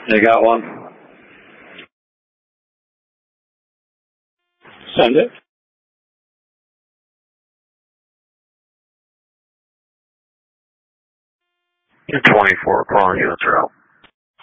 You got one? Send it. You're 24, calling units are out.